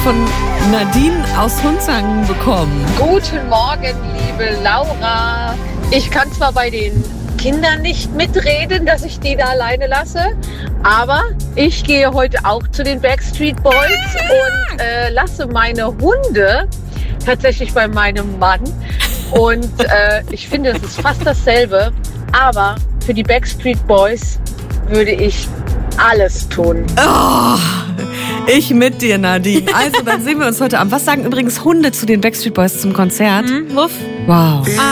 von Nadine aus Hunzangen bekommen. Guten Morgen, liebe Laura. Ich kann zwar bei den Kindern nicht mitreden, dass ich die da alleine lasse, aber ich gehe heute auch zu den Backstreet Boys und lasse meine Hunde tatsächlich bei meinem Mann. Und ich finde, es ist fast dasselbe, aber für die Backstreet Boys würde ich alles tun. Oh, ich mit dir, Nadine. Also, dann sehen wir uns heute Abend. Was sagen übrigens Hunde zu den Backstreet Boys zum Konzert? Wuff. Wow.